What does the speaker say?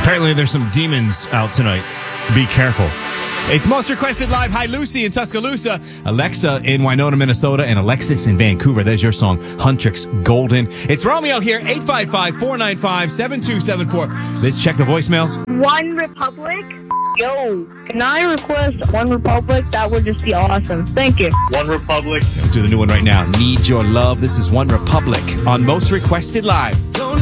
Apparently, there's some demons out tonight. Be careful. It's Most Requested Live. Hi, Lucy in Tuscaloosa, Alexa in Winona, Minnesota, and Alexis in Vancouver. There's your song, Huntrix Golden. It's Romeo here, 855-495-7274. Let's check the voicemails. One Republic? Yo, can I request One Republic? That would just be awesome. Thank you. One Republic. Let's do the new one right now. Need Your Love. This is One Republic on Most Requested Live.